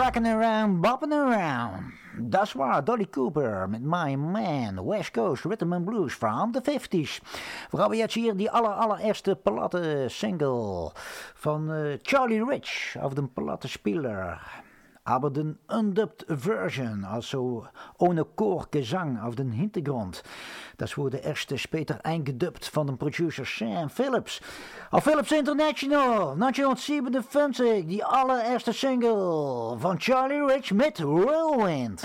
rockin' around, bopping around. Dat is waar, Dolly Cooper met My Man, West Coast Rhythm and Blues from the 50s. We hebben jetzt hier die allereerste platte single van Charlie Rich, of de platte speler. Aber de undubbed version, also ohne Chorgesang auf den Hintergrund. Das wurde erst später eingedubt von dem Producer Sam Phillips. Auf Phillips International, 1957, die allererste single van Charlie Rich mit Whirlwind.